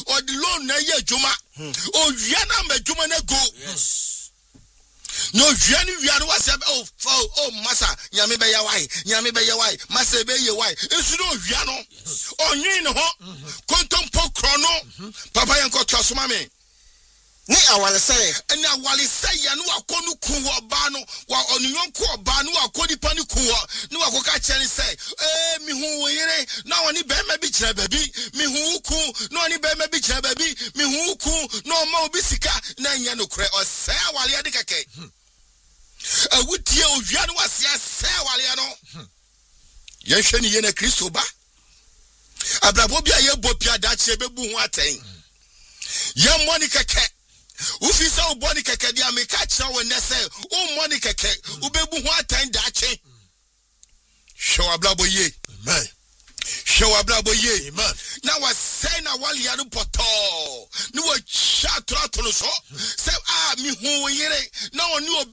or the loan na ye juma o wiana ma juma na go Yes. no wianu was oh masa nyame be ya why masa be ye why esu no wiano onyin ho kontompo krono papa yanko twasoma me Ni awale say na wale say ya no akonu ku oba no wa onunyanko oba no akodi pani ku no akoka chene say mi hu yire na woni be ma bi kira baby mi hu ku no oni be ma bi kira baby mi hu ku no ma obi sika na nya no kure o say wale ade keke awutie owia no wase say wale no ye hwe ni ye na Kristo ba abrabo bia ye bopia da che bebu hu aten ye money keke ufi sa uboni keke dia me ka kira we ne say o money keke ubebu hu atan da che show ablabo ye amen. show ablabo ye Amen. na was say na wali ya no poto ni wo cha troto no so say mi hu yire na oni